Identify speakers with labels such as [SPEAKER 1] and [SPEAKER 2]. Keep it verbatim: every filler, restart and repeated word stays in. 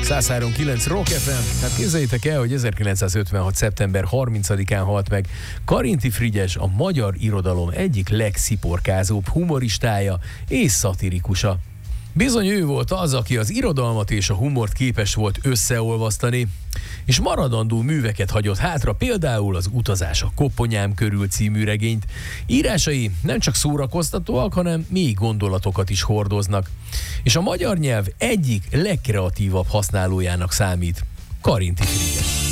[SPEAKER 1] száz három kilenc Rock ef em. Hát képzeljétek el, hogy ezerkilencszázötvenhat. szeptember harmincadikán halt meg Karinthy Frigyes, a magyar irodalom egyik legsziporkázóbb humoristája és szatirikusa. Bizony ő volt az, aki az irodalmat és a humort képes volt összeolvasztani, és maradandó műveket hagyott hátra, például az Utazás a koponyám körül című regényt. Írásai nem csak szórakoztatóak, hanem mély gondolatokat is hordoznak. És a magyar nyelv egyik legkreatívabb használójának számít Karinthy Frigyes.